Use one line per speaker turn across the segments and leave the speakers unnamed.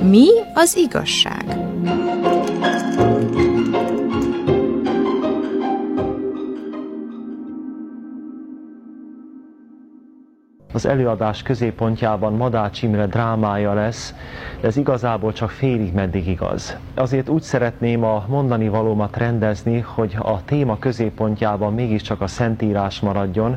Mi az igazság?
Az előadás középpontjában Madács Imre drámája lesz, de ez igazából csak félig meddig igaz. Azért úgy szeretném a mondani valómat rendezni, hogy a téma középpontjában mégiscsak a Szentírás maradjon,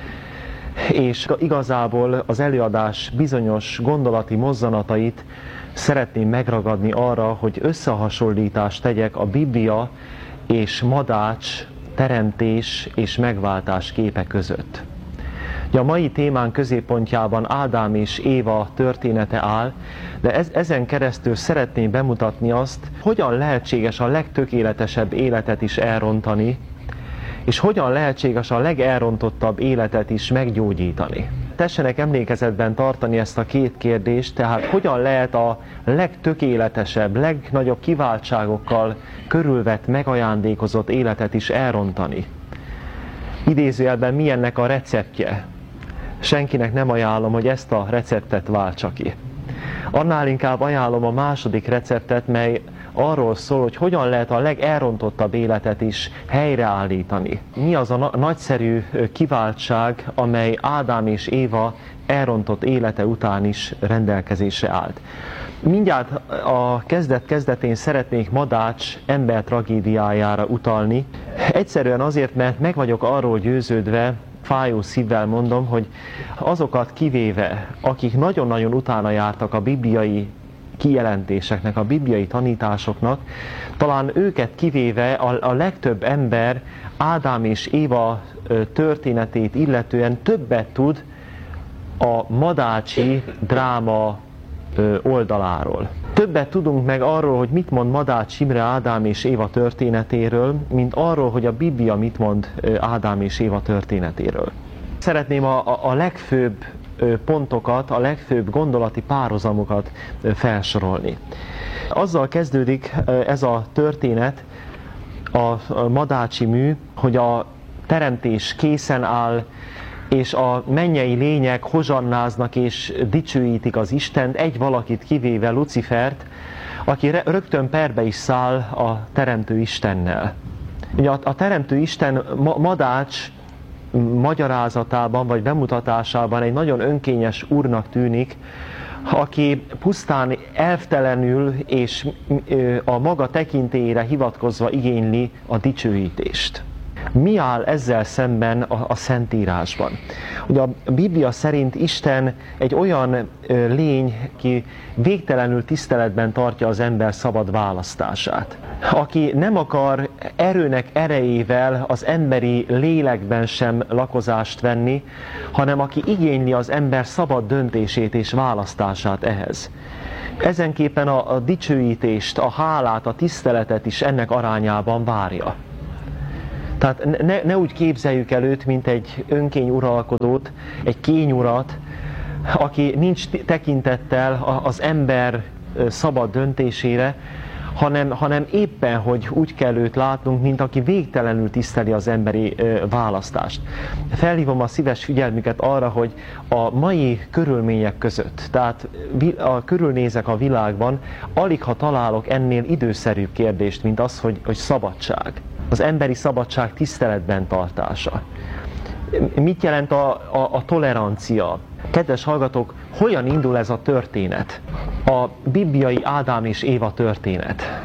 és igazából az előadás bizonyos gondolati mozzanatait szeretném megragadni arra, hogy összehasonlítást tegyek a Biblia és Madács teremtés és megváltás képe között. A mai témán középpontjában Ádám és Éva története áll, de ezen keresztül szeretném bemutatni azt, hogyan lehetséges a legtökéletesebb életet is elrontani, és hogyan lehetséges a legelrontottabb életet is meggyógyítani. Tessenek emlékezetben tartani ezt a két kérdést, tehát hogyan lehet a legtökéletesebb, legnagyobb kiváltságokkal körülvett, megajándékozott életet is elrontani. Idézőjelben mi ennek a receptje? Senkinek nem ajánlom, hogy ezt a receptet váltsa ki. Annál inkább ajánlom a második receptet, mely arról szól, hogy hogyan lehet a legelrontottabb életet is helyreállítani. Mi az a nagyszerű kiváltság, amely Ádám és Éva elrontott élete után is rendelkezésre állt. Mindjárt a kezdetén szeretnék Madács ember tragédiájára utalni. Egyszerűen azért, mert meg vagyok arról győződve, fájó szívvel mondom, hogy azokat kivéve, akik nagyon-nagyon utána jártak a bibliai kijelentéseknek, a bibliai tanításoknak, talán őket kivéve a legtöbb ember Ádám és Éva történetét illetően többet tud a madácsi dráma oldaláról. Többet tudunk meg arról, hogy mit mond Madács Imre Ádám és Éva történetéről, mint arról, hogy a Biblia mit mond Ádám és Éva történetéről. Szeretném a legfőbb pontokat, a legfőbb gondolati párhuzamokat felsorolni. Azzal kezdődik ez a történet, a madácsi mű, hogy a teremtés készen áll, és a mennyei lények hozsannáznak és dicsőítik az Istent, egy valakit kivéve, Lucifert, aki rögtön perbe is száll a Teremtő Istennel. Ugye a Teremtő Isten Madács magyarázatában vagy bemutatásában egy nagyon önkényes úrnak tűnik, aki pusztán elvtelenül és a maga tekintélyére hivatkozva igényli a dicsőítést. Mi áll ezzel szemben a Szentírásban? Ugye a Biblia szerint Isten egy olyan lény, aki végtelenül tiszteletben tartja az ember szabad választását. Aki nem akar erőnek erejével az emberi lélekben sem lakozást venni, hanem aki igényli az ember szabad döntését és választását ehhez. Ezenképpen a dicsőítést, a hálát, a tiszteletet is ennek arányában várja. Tehát ne úgy képzeljük el őt, mint egy önkény uralkodót, egy kényurat, aki nincs tekintettel az ember szabad döntésére, hanem éppen, hogy úgy kell őt látnunk, mint aki végtelenül tiszteli az emberi választást. Felhívom a szíves figyelmüket arra, hogy a mai körülmények között, tehát körülnézek a világban, alig ha találok ennél időszerűbb kérdést, mint az, hogy szabadság. Az emberi szabadság tiszteletben tartása. Mit jelent a tolerancia? Kedves hallgatók, hogyan indul ez a történet? A bibliai Ádám és Éva történet.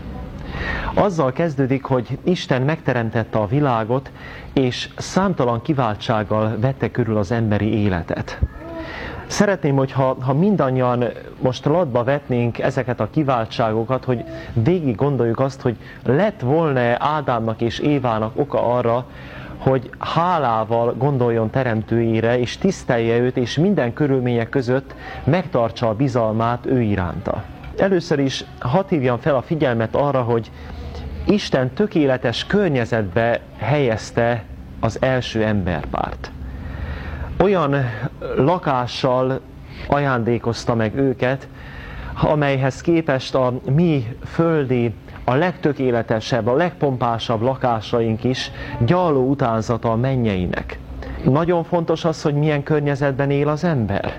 Azzal kezdődik, hogy Isten megteremtette a világot, és számtalan kiváltsággal vette körül az emberi életet. Szeretném, hogyha mindannyian most latba vetnénk ezeket a kiváltságokat, hogy végig gondoljuk azt, hogy lett volna Ádámnak és Évának oka arra, hogy hálával gondoljon teremtőjére, és tisztelje őt, és minden körülmények között megtartsa a bizalmát ő iránta. Először is hadd hívjam fel a figyelmet arra, hogy Isten tökéletes környezetbe helyezte az első emberpárt. Olyan lakással ajándékozta meg őket, amelyhez képest a mi földi, a legtökéletesebb, a legpompásabb lakásaink is gyarló utánzata a mennyeinek. Nagyon fontos az, hogy milyen környezetben él az ember.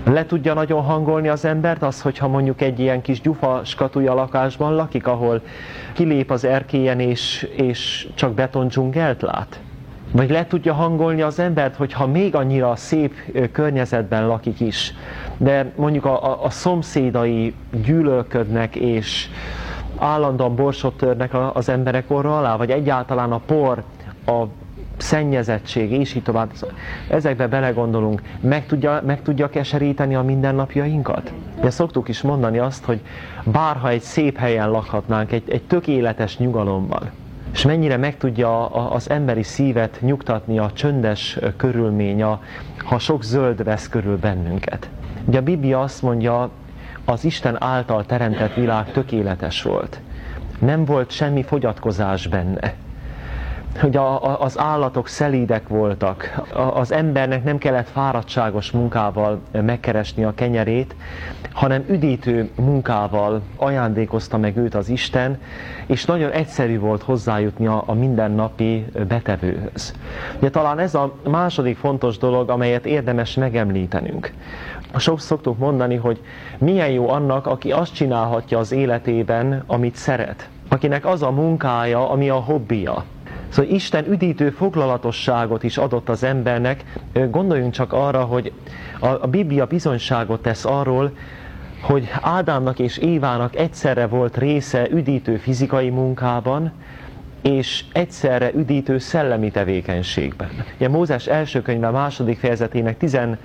Le tudja nagyon hangolni az embert az, hogyha mondjuk egy ilyen kis gyufa skatuja lakásban lakik, ahol kilép az erkélyen és csak betondzsungelt lát? Vagy le tudja hangolni az embert, hogyha még annyira szép környezetben lakik is, de mondjuk a szomszédai gyűlölködnek és állandóan borsot törnek az emberek orra alá, vagy egyáltalán a por, a szennyezettség, és így tovább. Ezekbe belegondolunk, meg tudja keseríteni a mindennapjainkat? De szoktuk is mondani azt, hogy bárha egy szép helyen lakhatnánk, egy tökéletes nyugalommal, és mennyire meg tudja az emberi szívet nyugtatni a csöndes körülmény, ha sok zöld vesz körül bennünket. Ugye a Biblia azt mondja, az Isten által teremtett világ tökéletes volt. Nem volt semmi fogyatkozás benne. Hogy az állatok szelídek voltak, az embernek nem kellett fáradtságos munkával megkeresni a kenyerét, hanem üdítő munkával ajándékozta meg őt az Isten, és nagyon egyszerű volt hozzájutni a mindennapi betevőhöz. Ugye talán ez a második fontos dolog, amelyet érdemes megemlítenünk. Sok szoktuk mondani, hogy milyen jó annak, aki azt csinálhatja az életében, amit szeret. Akinek az a munkája, ami a hobbija. Szóval Isten üdítő foglalatosságot is adott az embernek. Gondoljunk csak arra, hogy a Biblia bizonyságot tesz arról, hogy Ádámnak és Évának egyszerre volt része üdítő fizikai munkában, és egyszerre üdítő szellemi tevékenységben. Ugye Mózes első könyve második fejezetének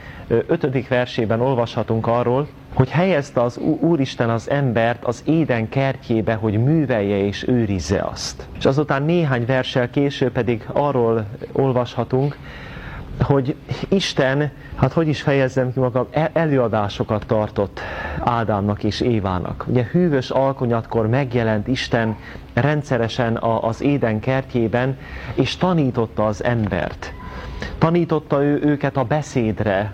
15. versében olvashatunk arról, hogy helyezte az Úristen az embert az Éden kertjébe, hogy művelje és őrizze azt. És azután néhány verssel később pedig arról olvashatunk, hogy Isten, hát hogy is fejezzem ki magam, előadásokat tartott Ádámnak és Évának. Ugye hűvös alkonyatkor megjelent Isten rendszeresen az Éden kertjében, és tanította az embert. Tanította őket a beszédre,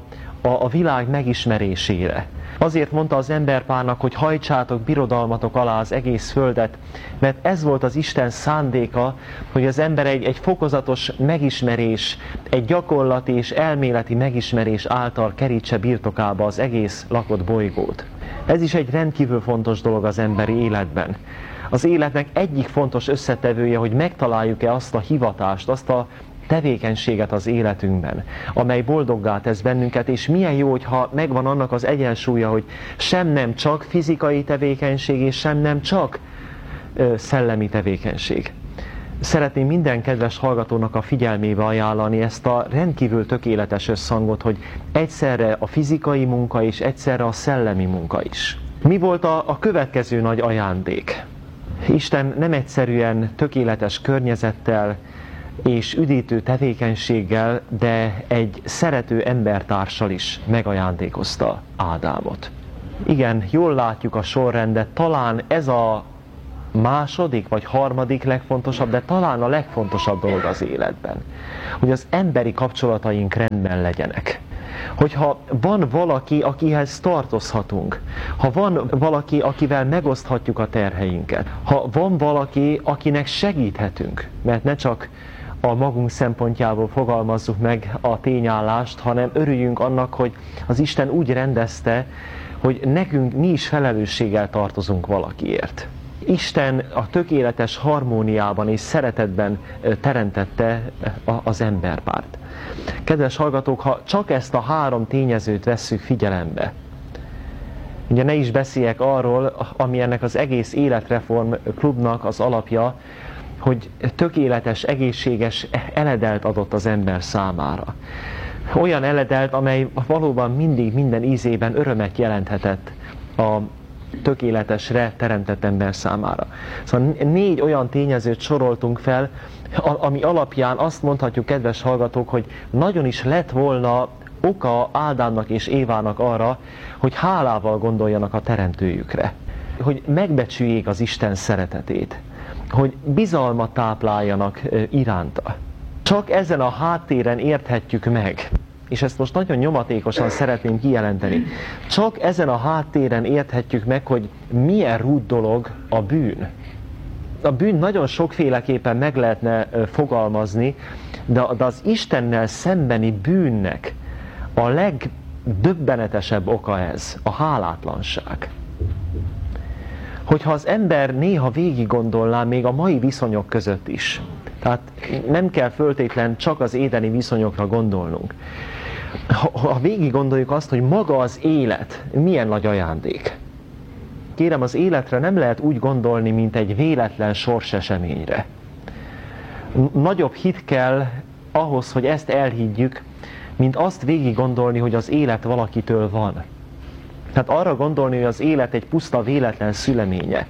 a világ megismerésére. Azért mondta az emberpárnak, hogy hajtsátok birodalmatok alá az egész földet, mert ez volt az Isten szándéka, hogy az ember egy fokozatos megismerés, egy gyakorlati és elméleti megismerés által kerítse birtokába az egész lakott bolygót. Ez is egy rendkívül fontos dolog az emberi életben. Az életnek egyik fontos összetevője, hogy megtaláljuk-e azt a hivatást, azt a tevékenységet az életünkben, amely boldoggá tesz bennünket, és milyen jó, hogyha megvan annak az egyensúlya, hogy sem nem csak fizikai tevékenység, és sem nem csak szellemi tevékenység. Szeretném minden kedves hallgatónak a figyelmébe ajánlani ezt a rendkívül tökéletes összhangot, hogy egyszerre a fizikai munka és egyszerre a szellemi munka is. Mi volt a következő nagy ajándék? Isten nem egyszerűen tökéletes környezettel és üdítő tevékenységgel, de egy szerető embertársal is megajándékozta Ádámot. Igen, jól látjuk a sorrendet, talán ez a második vagy harmadik legfontosabb, de talán a legfontosabb dolog az életben, hogy az emberi kapcsolataink rendben legyenek. Hogyha van valaki, akihez tartozhatunk, ha van valaki, akivel megoszthatjuk a terheinket, ha van valaki, akinek segíthetünk, mert ne csak a magunk szempontjából fogalmazzuk meg a tényállást, hanem örüljünk annak, hogy az Isten úgy rendezte, hogy mi is felelősséggel tartozunk valakiért. Isten a tökéletes harmóniában és szeretetben teremtette az emberpárt. Kedves hallgatók, ha csak ezt a három tényezőt vesszük figyelembe, ugye ne is beszéljek arról, ami ennek az egész életreform klubnak az alapja, hogy tökéletes, egészséges eledelt adott az ember számára. Olyan eledelt, amely valóban mindig minden ízében örömet jelenthetett a tökéletesre teremtett ember számára. Szóval 4 olyan tényezőt soroltunk fel, ami alapján azt mondhatjuk, kedves hallgatók, hogy nagyon is lett volna oka Ádámnak és Évának arra, hogy hálával gondoljanak a teremtőjükre. Hogy megbecsüljék az Isten szeretetét. Hogy bizalmat tápláljanak iránta. Csak ezen a háttéren érthetjük meg, és ezt most nagyon nyomatékosan szeretném kijelenteni, csak ezen a háttéren érthetjük meg, hogy milyen rút dolog a bűn. A bűn nagyon sokféleképpen meg lehetne fogalmazni, de az Istennel szembeni bűnnek a legdöbbenetesebb oka ez, a hálátlanság. Hogyha az ember néha végig gondolná még a mai viszonyok között is, tehát nem kell föltétlen csak az édeni viszonyokra gondolnunk. Ha végig gondoljuk azt, hogy maga az élet milyen nagy ajándék. Kérem, az életre nem lehet úgy gondolni, mint egy véletlen sorseseményre. Nagyobb hit kell ahhoz, hogy ezt elhiggyük, mint azt végig gondolni, hogy az élet valakitől van. Tehát arra gondolni, hogy az élet egy puszta véletlen szüleménye.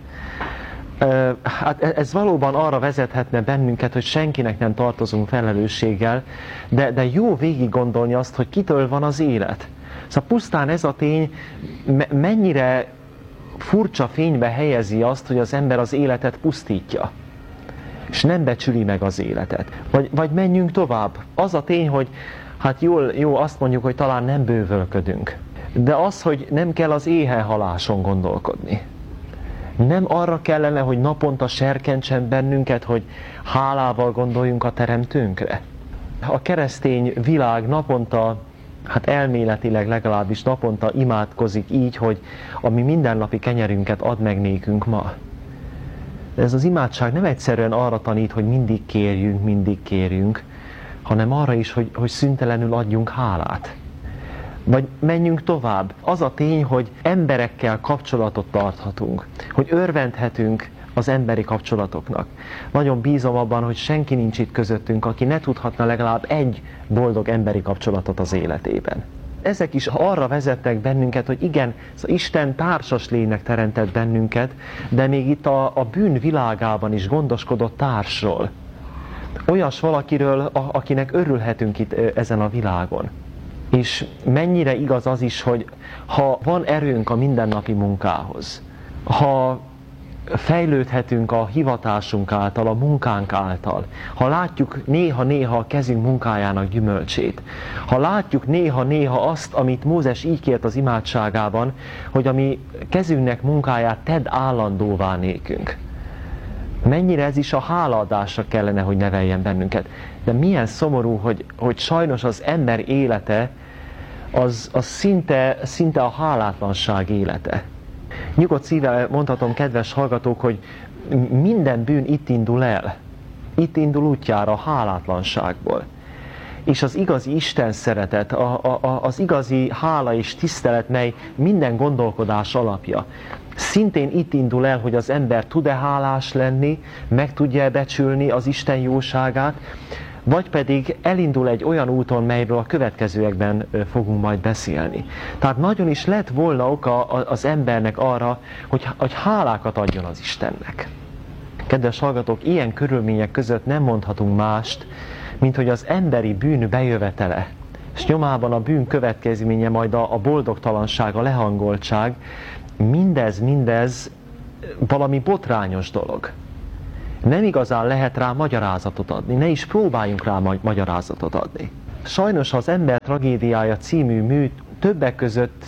Hát ez valóban arra vezethetne bennünket, hogy senkinek nem tartozunk felelősséggel, de jó végig gondolni azt, hogy kitől van az élet. Szóval pusztán ez a tény mennyire furcsa fénybe helyezi azt, hogy az ember az életet pusztítja, és nem becsüli meg az életet. Vagy menjünk tovább. Az a tény, hogy hát jó, azt mondjuk, hogy talán nem bővölködünk. De az, hogy nem kell az éhezhaláson gondolkodni. Nem arra kellene, hogy naponta serkentsen bennünket, hogy hálával gondoljunk a Teremtőnkre. A keresztény világ naponta, hát elméletileg legalábbis naponta imádkozik így, hogy a mi mindennapi kenyerünket add meg nékünk ma. De ez az imádság nem egyszerűen arra tanít, hogy mindig kérjünk, hanem arra is, hogy szüntelenül adjunk hálát. Vagy menjünk tovább. Az a tény, hogy emberekkel kapcsolatot tarthatunk, hogy örvendhetünk az emberi kapcsolatoknak. Nagyon bízom abban, hogy senki nincs itt közöttünk, aki ne tudhatna legalább egy boldog emberi kapcsolatot az életében. Ezek is arra vezettek bennünket, hogy igen, Isten társas lénynek teremtett bennünket, de még itt a bűn világában is gondoskodott társról. Olyas valakiről, akinek örülhetünk itt ezen a világon. És mennyire igaz az is, hogy ha van erőnk a mindennapi munkához, ha fejlődhetünk a hivatásunk által, a munkánk által, ha látjuk néha-néha a kezünk munkájának gyümölcsét, ha látjuk néha-néha azt, amit Mózes így kért az imádságában, hogy a mi kezünknek munkáját tedd állandóvá nékünk. Mennyire ez is a hálaadásra kellene, hogy neveljen bennünket. De milyen szomorú, hogy sajnos az ember élete az szinte a hálátlanság élete. Nyugodt szívvel mondhatom, kedves hallgatók, hogy minden bűn itt indul el. Itt indul útjára a hálátlanságból. És az igazi Isten szeretet, az igazi hála és tisztelet, mely minden gondolkodás alapja, szintén itt indul el, hogy az ember tud-e hálás lenni, meg tudja becsülni az Isten jóságát, vagy pedig elindul egy olyan úton, melyről a következőekben fogunk majd beszélni. Tehát nagyon is lett volna oka az embernek arra, hogy hálákat adjon az Istennek. Kedves hallgatók, ilyen körülmények között nem mondhatunk mást, mint hogy az emberi bűn bejövetele, és nyomában a bűn következménye majd a boldogtalanság, a lehangoltság, mindez valami botrányos dolog. Nem igazán lehet rá magyarázatot adni, ne is próbáljunk rá magyarázatot adni. Sajnos az Ember tragédiája című mű többek között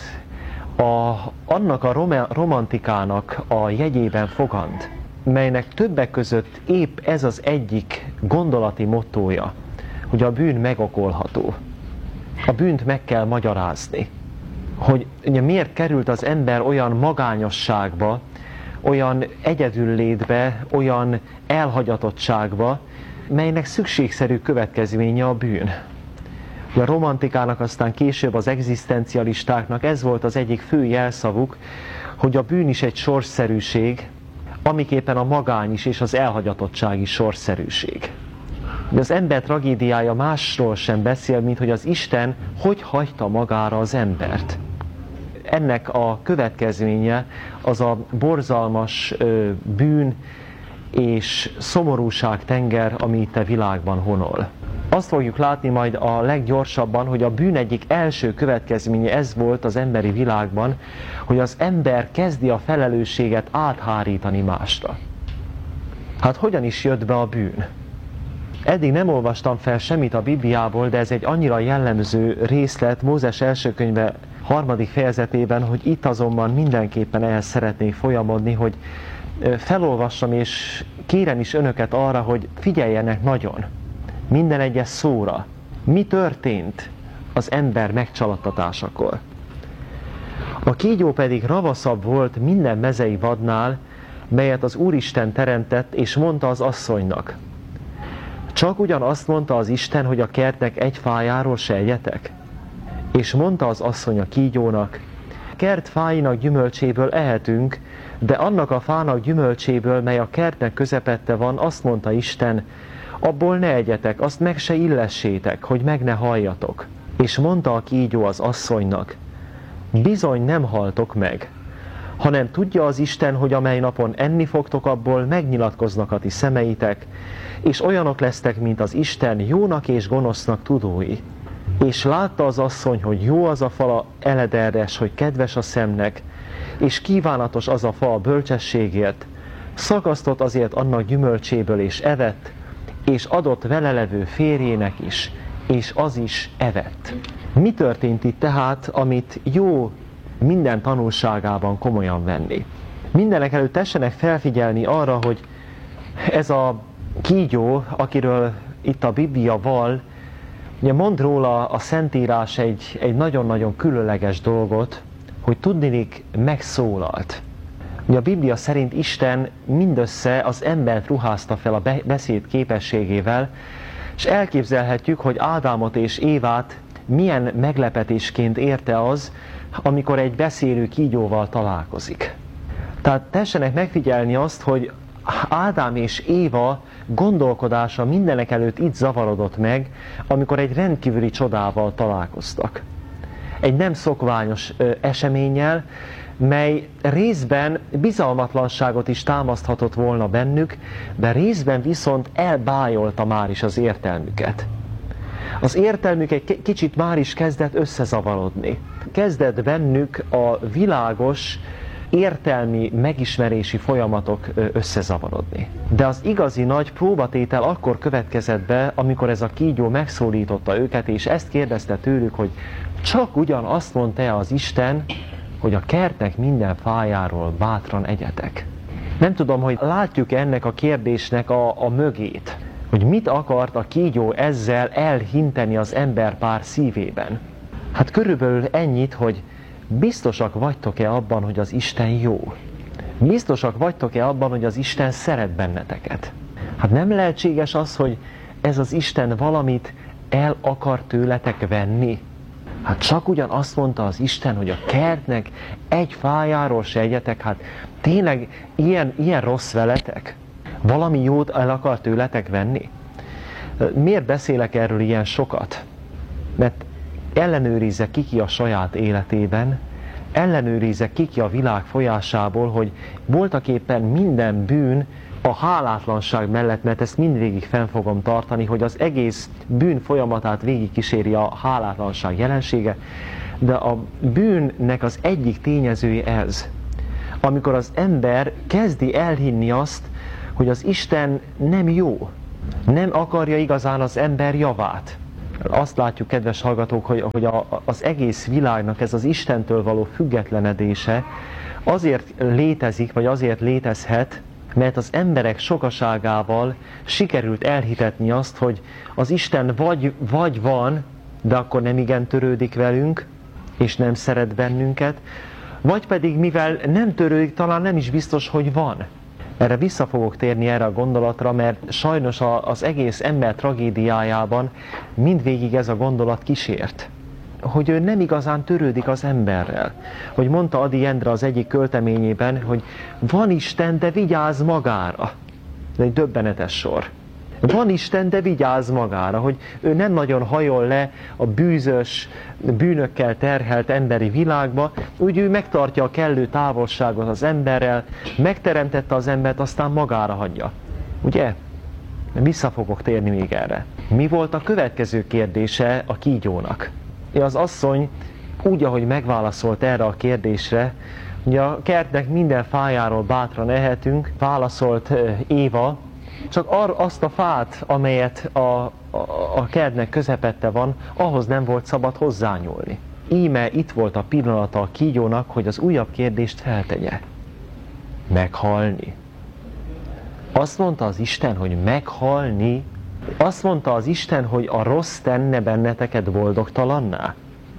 annak a romantikának a jegyében fogant, melynek többek között épp ez az egyik gondolati mottója, hogy a bűn megokolható. A bűnt meg kell magyarázni. Hogy miért került az ember olyan magányosságba, olyan egyedüllétbe, olyan elhagyatottságba, melynek szükségszerű következménye a bűn. A romantikának, aztán később az egzisztencialistáknak ez volt az egyik fő jelszavuk, hogy a bűn is egy sorsszerűség, amiképpen a magány is és az elhagyatottság is sorsszerűség. De az ember tragédiája másról sem beszél, mint hogy az Isten hogy hagyta magára az embert. Ennek a következménye az a borzalmas bűn és szomorúság tenger, ami itt a világban honol. Azt fogjuk látni majd a leggyorsabban, hogy a bűn egyik első következménye ez volt az emberi világban, hogy az ember kezdi a felelősséget áthárítani másra. Hát hogyan is jött be a bűn? Eddig nem olvastam fel semmit a Bibliából, de ez egy annyira jellemző részlet Mózes első könyve 3. fejezetében, hogy itt azonban mindenképpen ehhez szeretnék folyamodni, hogy felolvassam és kérem is önöket arra, hogy figyeljenek nagyon minden egyes szóra. Mi történt az ember megcsalattatásakor. A kígyó pedig ravaszabb volt minden mezei vadnál, melyet az Úristen teremtett, és mondta az asszonynak: csak ugyan azt mondta az Isten, hogy a kertnek egy fájáról se egyetek? És mondta az asszony a kígyónak: kert fáinak gyümölcséből ehetünk, de annak a fának gyümölcséből, mely a kertnek közepette van, azt mondta Isten, abból ne egyetek, azt meg se illessétek, hogy meg ne halljatok. És mondta a kígyó az asszonynak: bizony nem haltok meg, hanem tudja az Isten, hogy amely napon enni fogtok abból, megnyilatkoznak a ti szemeitek, és olyanok lesztek, mint az Isten, jónak és gonosznak tudói. És látta az asszony, hogy jó az a fa elederes, hogy kedves a szemnek, és kívánatos az a fa a bölcsességért, szakasztott azért annak gyümölcséből, és evett, és adott vele levő férjének is, és az is evett. Mi történt itt tehát, amit jó minden tanulságában komolyan venni? Mindenek előtt tessenek felfigyelni arra, hogy ez a kígyó, akiről itt a Biblia val, ugye mond róla a Szentírás egy nagyon-nagyon különleges dolgot, hogy tudniillik megszólalt. Ugye a Biblia szerint Isten mindössze az embert ruházta fel a beszéd képességével, és elképzelhetjük, hogy Ádámot és Évát milyen meglepetésként érte az, amikor egy beszélő kígyóval találkozik. Tehát tessenek megfigyelni azt, hogy Ádám és Éva gondolkodása mindenek előtt itt zavarodott meg, amikor egy rendkívüli csodával találkoztak. Egy nem szokványos eseménnyel, mely részben bizalmatlanságot is támaszthatott volna bennük, de részben viszont elbájolta már is az értelmüket. Az értelmük egy kicsit már is kezdett összezavarodni. Kezdett bennük a világos, értelmi megismerési folyamatok összezavarodni. De az igazi nagy próbatétel akkor következett be, amikor ez a kígyó megszólította őket, és ezt kérdezte tőlük, hogy csak ugyan azt mondta az Isten, hogy a kertnek minden fájáról bátran egyetek. Nem tudom, hogy látjuk ennek a kérdésnek a mögét, hogy mit akart a kígyó ezzel elhinteni az emberpár szívében. Hát körülbelül ennyit, hogy biztosak vagytok-e abban, hogy az Isten jó? Biztosak vagytok-e abban, hogy az Isten szeret benneteket? Hát nem lehetséges az, hogy ez az Isten valamit el akar tőletek venni? Hát csak ugyan azt mondta az Isten, hogy a kertnek egy fájáról se egyetek, hát tényleg ilyen rossz veletek? Valami jót el akar tőletek venni? Miért beszélek erről ilyen sokat? Mert ellenőrizze ki a saját életében, ellenőrizze ki a világ folyásából, hogy voltaképpen minden bűn a hálátlanság mellett, mert ezt mindvégig fenn fogom tartani, hogy az egész bűn folyamatát végigkíséri a hálátlanság jelensége, de a bűnnek az egyik tényezője ez, amikor az ember kezdi elhinni azt, hogy az Isten nem jó, nem akarja igazán az ember javát. Azt látjuk, kedves hallgatók, hogy az egész világnak ez az Istentől való függetlenedése azért létezik, vagy azért létezhet, mert az emberek sokaságával sikerült elhitetni azt, hogy az Isten vagy van, de akkor nem igen törődik velünk, és nem szeret bennünket, vagy pedig mivel nem törődik, talán nem is biztos, hogy van. Erre vissza fogok térni erre a gondolatra, mert sajnos az egész ember tragédiájában mindvégig ez a gondolat kísért. Hogy ő nem igazán törődik az emberrel. Hogy mondta Ady Endre az egyik költeményében, hogy van Isten, de vigyázz magára. Ez egy döbbenetes sor. Van Isten, de vigyázz magára, hogy ő nem nagyon hajol le a bűzös, bűnökkel terhelt emberi világba, úgy ő megtartja a kellő távolságot az emberrel, megteremtette az embert, aztán magára hagyja. Ugye? Vissza fogok térni még erre. Mi volt a következő kérdése a kígyónak? Az asszony úgy, ahogy megválaszolt erre a kérdésre, ugye a kertnek minden fájáról bátran ehetünk, válaszolt Éva, csak azt a fát, amelyet a kertnek közepette van, ahhoz nem volt szabad hozzányúlni. Íme itt volt a pillanata a kígyónak, hogy az újabb kérdést feltegye. Meghalni. Azt mondta az Isten, hogy meghalni, Azt mondta az Isten, hogy a rossz tenne benneteket boldogtalanná?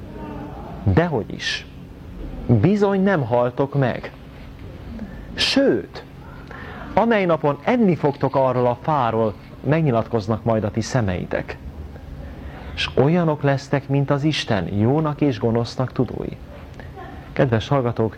Dehogy is. Bizony nem haltok meg. Sőt, amely napon enni fogtok arról a fáról, megnyilatkoznak majd a ti szemeitek. És olyanok lesztek, mint az Isten, jónak és gonosznak tudói. Kedves hallgatók,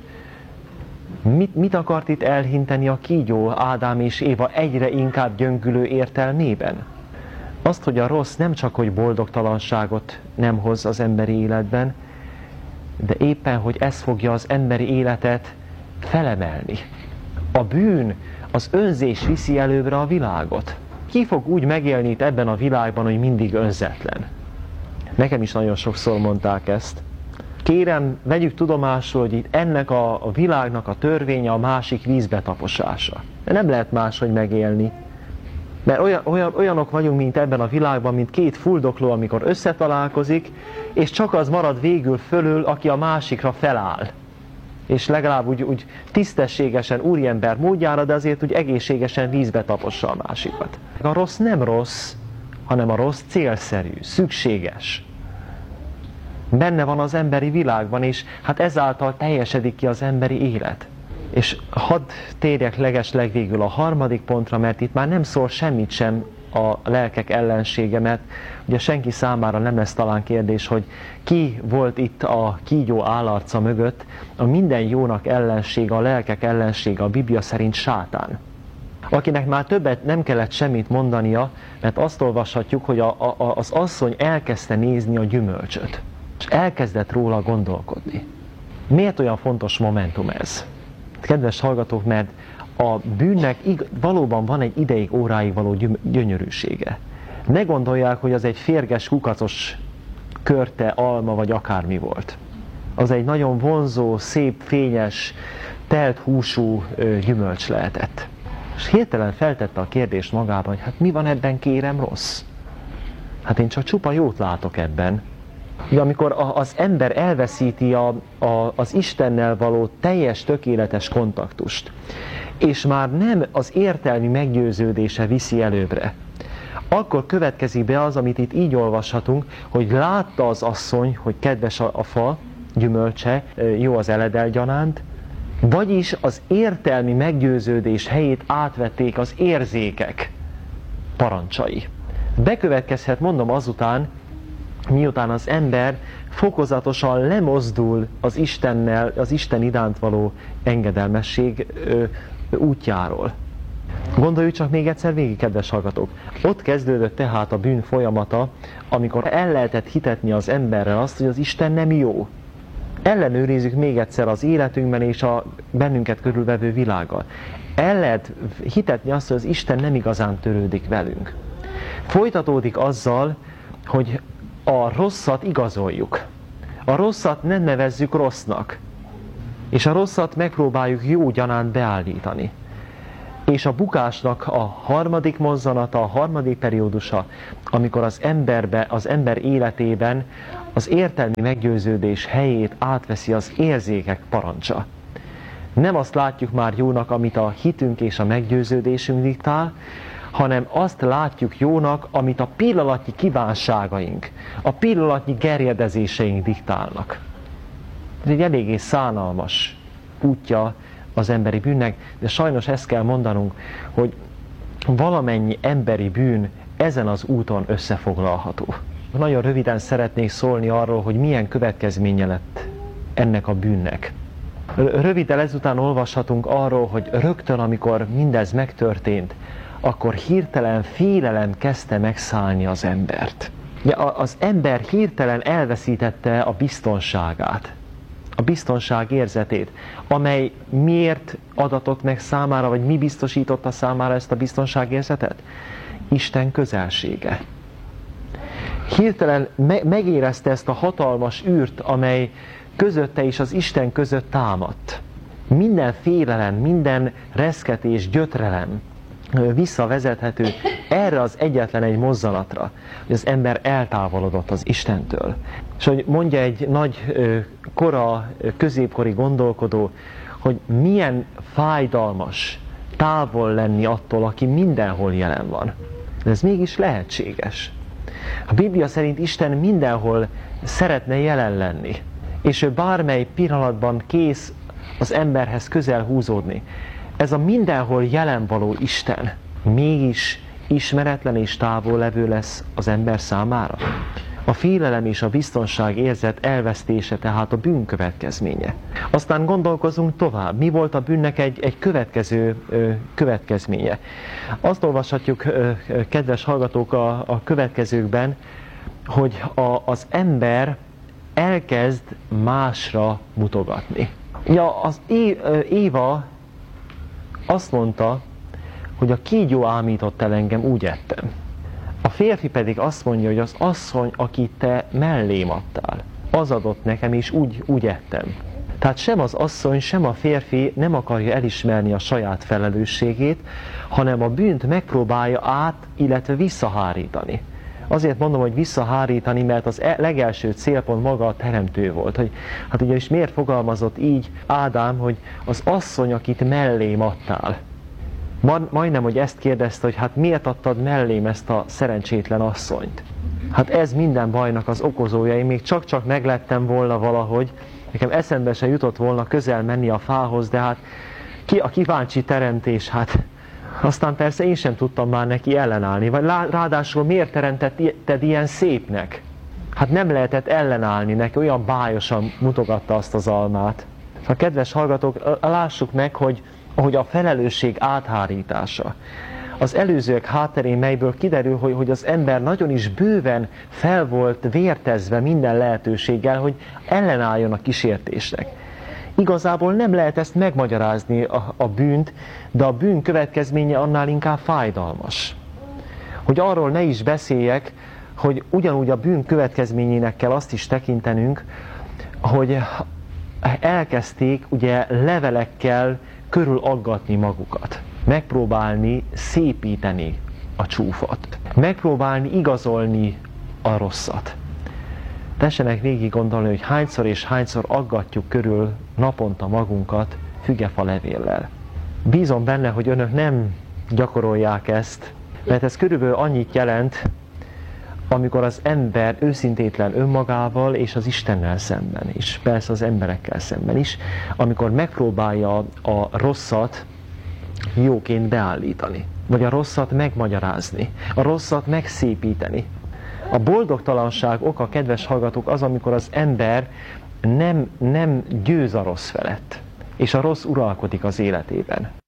mit akart itt elhinteni a kígyó Ádám és Éva egyre inkább gyöngülő értelmében? Azt, hogy a rossz nem csak hogy boldogtalanságot nem hoz az emberi életben, de éppen, hogy ez fogja az emberi életet felemelni. A bűn, az önzés viszi előbbre a világot. Ki fog úgy megélni itt ebben a világban, hogy mindig önzetlen? Nekem is nagyon sokszor mondták ezt. Kérem, vegyük tudomásul, hogy itt ennek a világnak a törvénye a másik vízbetaposása. De nem lehet máshogy megélni. Mert olyanok vagyunk, mint ebben a világban, mint két fuldokló, amikor összetalálkozik, és csak az marad végül fölül, aki a másikra feláll. És legalább úgy tisztességesen, úriember módjára, de azért úgy egészségesen vízbe tapossa a másikat. A rossz nem rossz, hanem a rossz célszerű, szükséges. Benne van az emberi világban, és hát ezáltal teljesedik ki az emberi élet. És hadd térjek legvégül a harmadik pontra, mert itt már nem szól semmit sem a lelkek ellensége, mert ugye senki számára nem lesz talán kérdés, hogy ki volt itt a kígyó állarca mögött. A minden jónak ellensége, a lelkek ellensége a Biblia szerint sátán. Akinek már többet nem kellett semmit mondania, mert azt olvashatjuk, hogy az asszony elkezdte nézni a gyümölcsöt, és elkezdett róla gondolkodni. Miért olyan fontos momentum ez? Kedves hallgatók, mert a bűnnek valóban van egy ideig, óráig való gyönyörűsége. Ne gondolják, hogy az egy férges, kukacos körte, alma vagy akármi volt. Az egy nagyon vonzó, szép, fényes, telt húsú gyümölcs lehetett. És hirtelen feltette a kérdést magában, hogy hát mi van ebben, kérem, rossz? Hát én csak csupa jót látok ebben. Amikor az ember elveszíti az Istennel való teljes, tökéletes kontaktust, és már nem az értelmi meggyőződése viszi előbbre, akkor következik be az, amit itt így olvashatunk, hogy látta az asszony, hogy kedves a fa, gyümölcse, jó az eledel gyanánt, vagyis az értelmi meggyőződés helyét átvették az érzékek parancsai. Bekövetkezhet, mondom, azután, miután az ember fokozatosan lemozdul az Istennel, az Isten iránt való engedelmesség útjáról. Gondoljuk csak még egyszer végig, kedves hallgatók. Ott kezdődött tehát a bűn folyamata, amikor el lehetett hitetni az emberrel azt, hogy az Isten nem jó. Ellenőrizzük még egyszer az életünkben és a bennünket körülvevő világgal. El lehet hitetni azt, hogy az Isten nem igazán törődik velünk. Folytatódik azzal, hogy a rosszat igazoljuk. A rosszat nem nevezzük rossznak. És a rosszat megpróbáljuk jó gyanánt beállítani. És a bukásnak a harmadik mozzanata, a harmadik periódusa, amikor az ember életében az értelmi meggyőződés helyét átveszi az érzékek parancsa. Nem azt látjuk már jónak, amit a hitünk és a meggyőződésünk diktál, hanem azt látjuk jónak, amit a pillanatnyi kívánságaink, a pillanatnyi gerjedezéseink diktálnak. Ez egy eléggé szánalmas útja az emberi bűnnek, de sajnos ezt kell mondanunk, hogy valamennyi emberi bűn ezen az úton összefoglalható. Nagyon röviden szeretnék szólni arról, hogy milyen következménye lett ennek a bűnnek. Röviden ezután olvashatunk arról, hogy rögtön, amikor mindez megtörtént, akkor hirtelen félelem kezdte megszállni az embert. Az ember hirtelen elveszítette a biztonságát, a biztonság érzetét, amely miért adatott meg számára, vagy mi biztosította számára ezt a biztonságérzetet? Isten közelsége. Hirtelen megérezte ezt a hatalmas űrt, amely közötte és az Isten között támadt. Minden félelem, minden reszketés, gyötrelem visszavezethető erre az egyetlen egy mozzanatra, hogy az ember eltávolodott az Istentől. És hogy mondja egy nagy középkori gondolkodó, hogy milyen fájdalmas távol lenni attól, aki mindenhol jelen van. De ez mégis lehetséges. A Biblia szerint Isten mindenhol szeretne jelen lenni, és ő bármely pillanatban kész az emberhez közel húzódni. Ez a mindenhol jelen való Isten mégis ismeretlen és távol levő lesz az ember számára. A félelem és a biztonság érzet elvesztése tehát a bűn következménye. Aztán gondolkozunk tovább. Mi volt a bűnnek egy következő következménye? Azt olvashatjuk, kedves hallgatók, a következőkben, hogy az ember elkezd másra mutogatni. Ja, az Éva azt mondta, hogy a kígyó ámított el engem, úgy ettem. A férfi pedig azt mondja, hogy az asszony, akit te mellém adtál, az adott nekem, és úgy ettem. Tehát sem az asszony, sem a férfi nem akarja elismerni a saját felelősségét, hanem a bűnt megpróbálja illetve visszahárítani. Azért mondom, hogy visszahárítani, mert az legelső célpont maga a teremtő volt. Hogy, hát ugyanis miért fogalmazott így Ádám, hogy az asszony, akit mellém adtál. Majdnem, hogy ezt kérdezte, hogy hát miért adtad mellém ezt a szerencsétlen asszonyt. Hát ez minden bajnak az okozója. Én még csak-csak meglettem volna valahogy, nekem eszembe se jutott volna közel menni a fához, de hát a kíváncsi teremtés, hát aztán persze én sem tudtam már neki ellenállni. Vagy ráadásul miért teremtetted ilyen szépnek? Hát nem lehetett ellenállni neki, olyan bájosan mutogatta azt az almát. A kedves hallgatók, lássuk meg, hogy a felelősség áthárítása. Az előzőek hátterén, melyből kiderül, hogy az ember nagyon is bőven fel volt vértezve minden lehetőséggel, hogy ellenálljon a kísértésnek. Igazából nem lehet ezt megmagyarázni a bűnt, de a bűn következménye annál inkább fájdalmas. Hogy arról ne is beszéljek, hogy ugyanúgy a bűn következményének kell azt is tekintenünk, hogy elkezdték ugye levelekkel körülaggatni magukat. Megpróbálni szépíteni a csúfot. Megpróbálni igazolni a rosszat. Tessenek végig gondolni, hogy hányszor és hányszor aggatjuk körül naponta magunkat fügefa levéllel. Bízom benne, hogy önök nem gyakorolják ezt, mert ez körülbelül annyit jelent, amikor az ember őszintétlen önmagával és az Istennel szemben is, persze az emberekkel szemben is, amikor megpróbálja a rosszat jóként beállítani, vagy a rosszat megmagyarázni, a rosszat megszépíteni. A boldogtalanság oka, kedves hallgatók, az, amikor az ember nem győz a rossz felett, és a rossz uralkodik az életében.